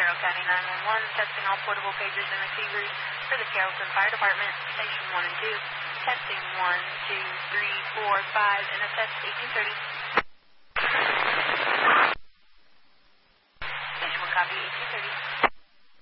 Carroll County 911, testing all portable pagers and receivers for the Carrollton Fire Department, Station 1 and 2. Testing 1, 2, 3, 4, 5, and a test 1830.